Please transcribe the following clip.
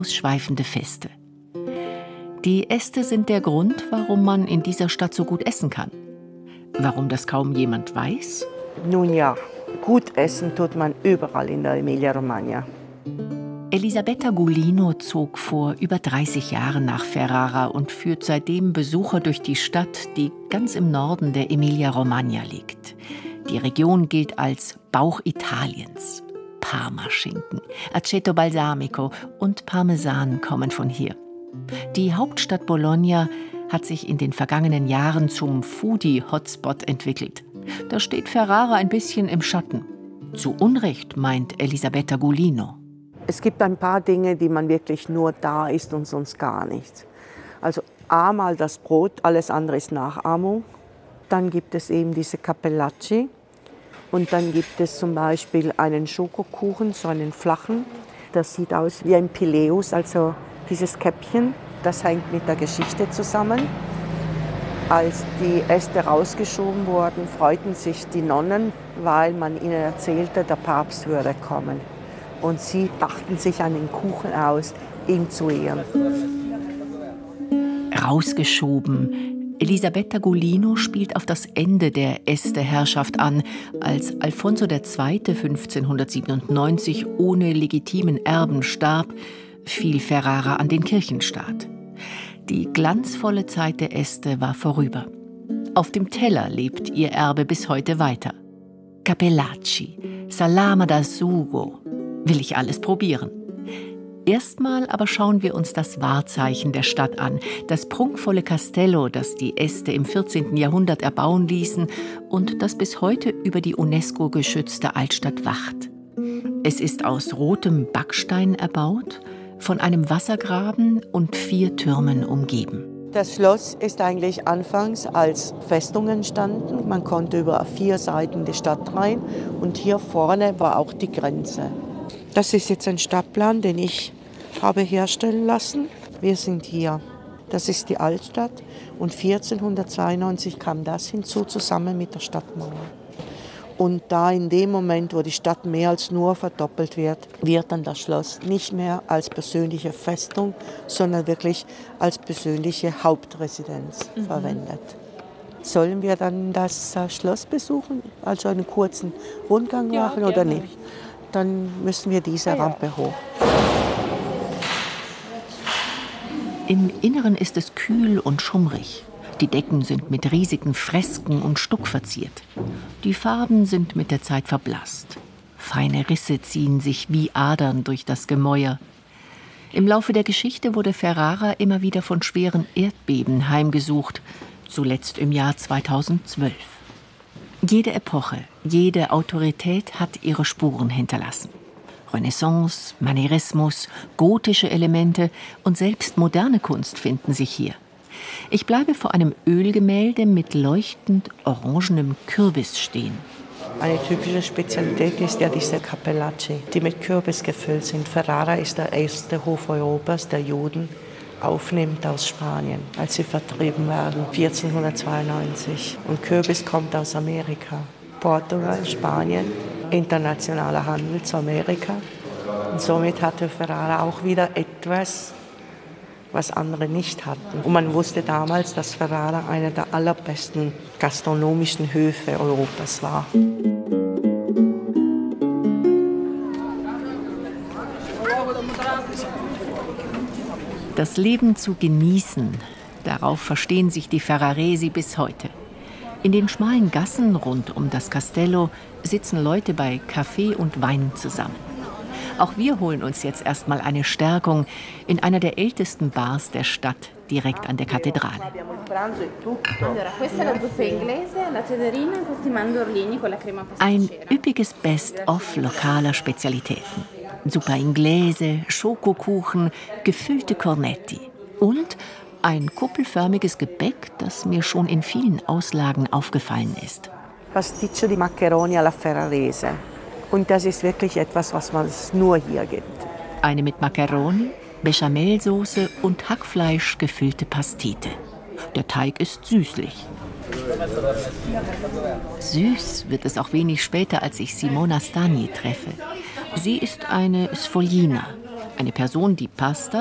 ausschweifende Feste. Die Äste sind der Grund, warum man in dieser Stadt so gut essen kann. Warum das kaum jemand weiß? Nun ja, gut essen tut man überall in der Emilia-Romagna. Elisabetta Gulino zog vor über 30 Jahren nach Ferrara und führt seitdem Besucher durch die Stadt, die ganz im Norden der Emilia-Romagna liegt. Die Region gilt als Bauch Italiens. Parmaschinken, Aceto Balsamico und Parmesan kommen von hier. Die Hauptstadt Bologna hat sich in den vergangenen Jahren zum Foodie-Hotspot entwickelt. Da steht Ferrara ein bisschen im Schatten. Zu Unrecht, meint Elisabetta Gulino. Es gibt ein paar Dinge, die man wirklich nur da isst und sonst gar nichts. Also einmal das Brot, alles andere ist Nachahmung. Dann gibt es eben diese Cappellacci. Und dann gibt es zum Beispiel einen Schokokuchen, so einen flachen. Das sieht aus wie ein Pileus, also dieses Käppchen. Das hängt mit der Geschichte zusammen. Als die Äste rausgeschoben wurden, freuten sich die Nonnen, weil man ihnen erzählte, der Papst würde kommen. Und sie dachten sich einen Kuchen aus, ihm zu ehren. Rausgeschoben. Elisabetta Gulino spielt auf das Ende der Este-Herrschaft an, als Alfonso II. 1597 ohne legitimen Erben starb, fiel Ferrara an den Kirchenstaat. Die glanzvolle Zeit der Este war vorüber. Auf dem Teller lebt ihr Erbe bis heute weiter. Cappellacci, Salama da Sugo. Will ich alles probieren. Erstmal aber schauen wir uns das Wahrzeichen der Stadt an, das prunkvolle Castello, das die Este im 14. Jahrhundert erbauen ließen und das bis heute über die UNESCO geschützte Altstadt wacht. Es ist aus rotem Backstein erbaut, von einem Wassergraben und 4 Türmen umgeben. Das Schloss ist eigentlich anfangs als Festung entstanden. Man konnte über 4 Seiten die Stadt rein und hier vorne war auch die Grenze. Das ist jetzt ein Stadtplan, den ich habe herstellen lassen. Wir sind hier. Das ist die Altstadt und 1492 kam das hinzu, zusammen mit der Stadtmauer. Und da in dem Moment, wo die Stadt mehr als nur verdoppelt wird, wird dann das Schloss nicht mehr als persönliche Festung, sondern wirklich als persönliche Hauptresidenz verwendet. Sollen wir dann das Schloss besuchen, also einen kurzen Rundgang machen oder nicht? Dann müssen wir diese Rampe hoch. Im Inneren ist es kühl und schummrig. Die Decken sind mit riesigen Fresken und Stuck verziert. Die Farben sind mit der Zeit verblasst. Feine Risse ziehen sich wie Adern durch das Gemäuer. Im Laufe der Geschichte wurde Ferrara immer wieder von schweren Erdbeben heimgesucht, zuletzt im Jahr 2012. Jede Epoche, jede Autorität hat ihre Spuren hinterlassen. Renaissance, Manierismus, gotische Elemente und selbst moderne Kunst finden sich hier. Ich bleibe vor einem Ölgemälde mit leuchtend orangenem Kürbis stehen. Eine typische Spezialität ist ja diese Cappellacci, die mit Kürbis gefüllt sind. Ferrara ist der erste Hof Europas, der Juden aufnimmt aus Spanien, als sie vertrieben werden, 1492. Und Kürbis kommt aus Amerika. Portugal, Spanien, internationaler Handel zu Amerika. Und somit hatte Ferrara auch wieder etwas, was andere nicht hatten. Und man wusste damals, dass Ferrara einer der allerbesten gastronomischen Höfe Europas war. Das Leben zu genießen, darauf verstehen sich die Ferraresi bis heute. In den schmalen Gassen rund um das Castello sitzen Leute bei Kaffee und Wein zusammen. Auch wir holen uns jetzt erstmal eine Stärkung in einer der ältesten Bars der Stadt, direkt an der Kathedrale. Ein üppiges Best-of lokaler Spezialitäten. Zuppa Inglese, Schokokuchen, gefüllte Cornetti und ein kuppelförmiges Gebäck, das mir schon in vielen Auslagen aufgefallen ist. Pasticcio di Maccheroni alla Ferrarese. Und das ist wirklich etwas, was es nur hier gibt. Eine mit Macaroni, Bechamelsoße und Hackfleisch gefüllte Pastete. Der Teig ist süßlich. Süß wird es auch wenig später, als ich Simona Stagni treffe. Sie ist eine Sfoglina, Eine Person, die Pasta